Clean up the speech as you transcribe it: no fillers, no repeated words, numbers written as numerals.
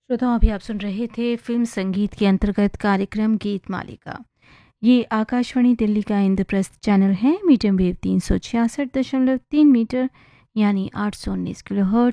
श्रोताओं, अभी आप सुन रहे थे फिल्म संगीत के अंतर्गत कार्यक्रम गीत मालिका। ये आकाशवाणी दिल्ली का इंद्रप्रस्थ चैनल है। मीडियम वेव 366.3 मीटर यानी 819 किलोहर्ट्ज